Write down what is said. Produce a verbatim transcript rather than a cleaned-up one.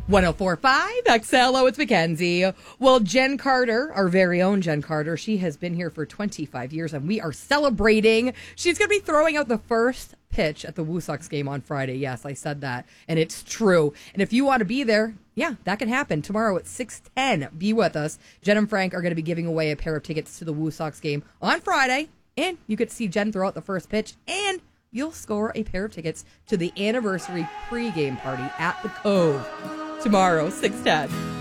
one oh four point five X L O, it's Mackenzie. Well, Jen Carter, our very own Jen Carter, she has been here for twenty-five years, and we are celebrating. She's going to be throwing out the first pitch at the Woo Sox game on Friday. Yes, I said that, and it's true. And if you want to be there, yeah, that can happen. Tomorrow at six ten, be with us. Jen and Frank are going to be giving away a pair of tickets to the Woo Sox game on Friday, and you get to see Jen throw out the first pitch, and you'll score a pair of tickets to the anniversary pregame party at the Cove tomorrow, six ten.